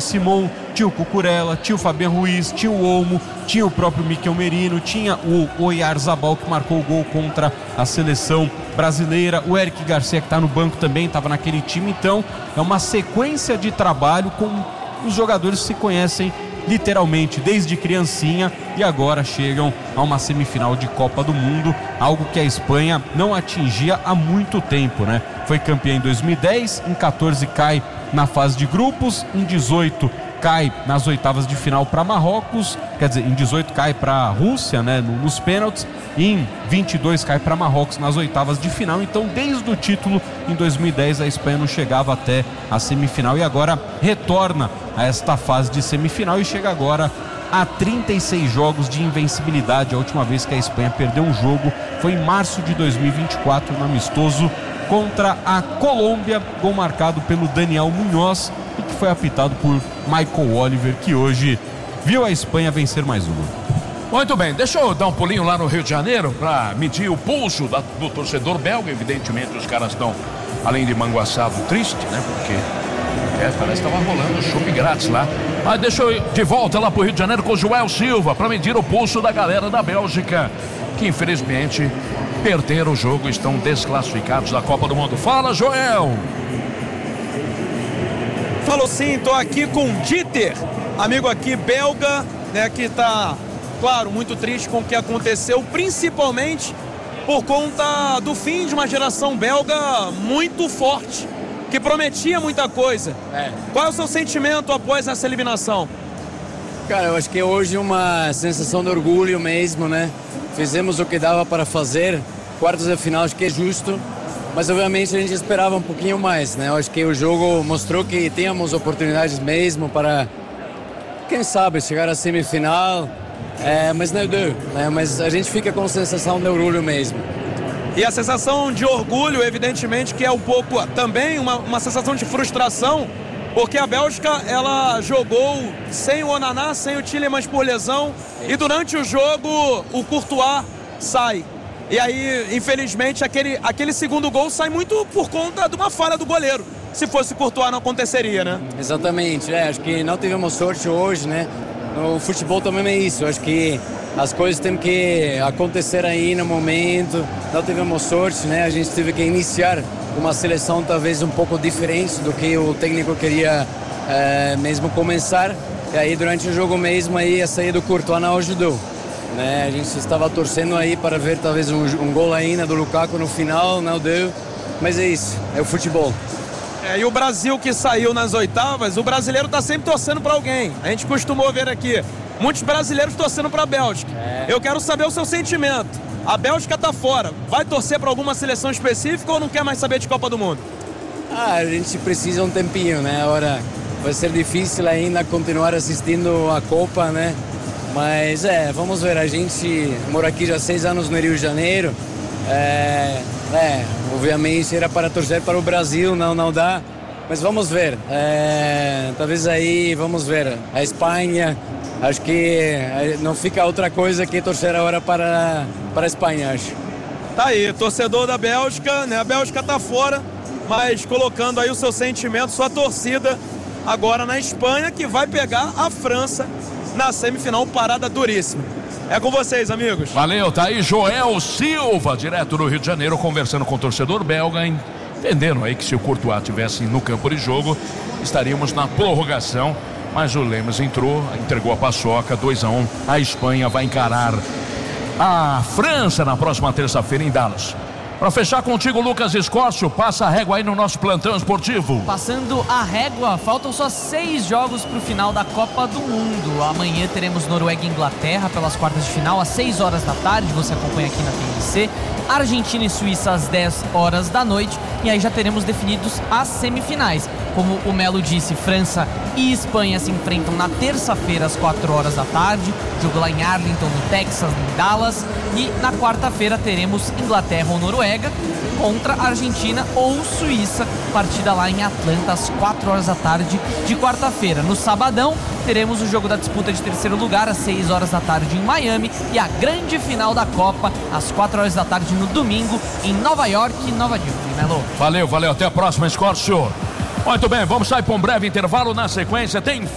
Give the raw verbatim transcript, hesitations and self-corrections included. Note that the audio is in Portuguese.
Simon, tinha o Cucurella, tinha o Fabian Ruiz, tinha o Olmo, tinha o próprio Mikel Merino, tinha o Oyarzabal, que marcou o gol contra a seleção brasileira, o Eric Garcia, que está no banco também, estava naquele time. Então é uma sequência de trabalho com os jogadores que se conhecem literalmente desde criancinha e agora chegam a uma semifinal de Copa do Mundo, algo que a Espanha não atingia há muito tempo, né? Foi campeã em dois mil e dez, em catorze cai na fase de grupos, em dezoito cai nas oitavas de final para Marrocos, quer dizer, em dezoito cai para a Rússia, né, nos pênaltis, e em vinte e dois cai para Marrocos nas oitavas de final. Então, desde o título em dois mil e dez, a Espanha não chegava até a semifinal e agora retorna a esta fase de semifinal e chega agora a trinta e seis jogos de invencibilidade. A última vez que a Espanha perdeu um jogo foi em março de dois mil e vinte e quatro, no amistoso contra a Colômbia, gol marcado pelo Daniel Muñoz e que foi apitado por Michael Oliver, que hoje viu a Espanha vencer mais uma. Muito bem, deixa eu dar um pulinho lá no Rio de Janeiro para medir o pulso da, do torcedor belga. Evidentemente os caras estão, além de manguaçado, triste, né? Porque é, parece que estava rolando chopp grátis lá. Mas deixa eu ir de volta lá pro Rio de Janeiro com o Joel Silva para medir o pulso da galera da Bélgica, que infelizmente perderam o jogo e estão desclassificados da Copa do Mundo. Fala, Joel! Falo sim, tô aqui com o Dieter, amigo aqui belga, né, que tá, claro, muito triste com o que aconteceu, principalmente por conta do fim de uma geração belga muito forte, que prometia muita coisa. É. Qual é o seu sentimento após essa eliminação? Cara, eu acho que hoje uma sensação de orgulho mesmo, né? Fizemos o que dava para fazer, quartos de final acho que é justo, mas obviamente a gente esperava um pouquinho mais, né? Eu acho que o jogo mostrou que tínhamos oportunidades mesmo para, quem sabe, chegar à semifinal, é, mas não deu, né? Mas a gente fica com a sensação de orgulho mesmo. E a sensação de orgulho, evidentemente, que é um pouco também uma, uma sensação de frustração, porque a Bélgica, ela jogou sem o Onaná, sem o Tielemans por lesão, e durante o jogo o Courtois sai. E aí, infelizmente, aquele, aquele segundo gol sai muito por conta de uma falha do goleiro. Se fosse o Courtois não aconteceria, né? Exatamente, é, acho que não tivemos sorte hoje, né? No futebol também é isso, acho que as coisas têm que acontecer aí no momento, não tivemos sorte, né? A gente teve que iniciar uma seleção talvez um pouco diferente do que o técnico queria é, mesmo começar, e aí durante o jogo mesmo aí a saída do Courtois não ajudou, né? A gente estava torcendo aí para ver talvez um, um gol ainda do Lukaku no final, não deu, mas é isso, é o futebol. É, e o Brasil que saiu nas oitavas, o brasileiro está sempre torcendo para alguém, a gente costumou ver aqui muitos brasileiros torcendo para a Bélgica. É. Eu quero saber o seu sentimento. A Bélgica está fora. Vai torcer para alguma seleção específica ou não quer mais saber de Copa do Mundo? Ah, a gente precisa um tempinho, né? Agora vai ser difícil ainda continuar assistindo a Copa, né? Mas é, vamos ver. A gente mora aqui já há seis anos no Rio de Janeiro. É, é, obviamente era para torcer para o Brasil, não, não dá. Mas vamos ver. É, talvez aí, vamos ver. A Espanha. Acho que não fica outra coisa que torcer agora para, para a Espanha, acho. Tá aí, torcedor da Bélgica, né? A Bélgica tá fora, mas colocando aí o seu sentimento, sua torcida agora na Espanha, que vai pegar a França na semifinal, parada duríssima. É com vocês, amigos. Valeu, tá aí Joel Silva, direto do Rio de Janeiro, conversando com o torcedor belga, entendendo aí que se o Courtois estivesse no campo de jogo, estaríamos na prorrogação. Mas o Lemos entrou, entregou a paçoca, dois a um. A Espanha vai encarar a França na próxima terça-feira em Dallas. Para fechar contigo, Lucas Escócio, passa a régua aí no nosso plantão esportivo. Passando a régua, faltam só seis jogos para o final da Copa do Mundo. Amanhã teremos Noruega e Inglaterra pelas quartas de final às seis horas da tarde, você acompanha aqui na T N C. Argentina e Suíça às dez horas da noite, e aí já teremos definidos as semifinais. Como o Melo disse, França e Espanha se enfrentam na terça-feira às quatro horas da tarde, jogo lá em Arlington, no Texas, em Dallas, e na quarta-feira teremos Inglaterra ou Noruega contra Argentina ou Suíça, partida lá em Atlanta às quatro horas da tarde de quarta-feira. No sabadão teremos o jogo da disputa de terceiro lugar às seis horas da tarde em Miami, e a grande final da Copa às quatro horas da tarde no domingo em Nova York e Nova York. Melo. Valeu, valeu, até a próxima, Escócio. Muito bem, vamos sair para um breve intervalo. Na sequência tem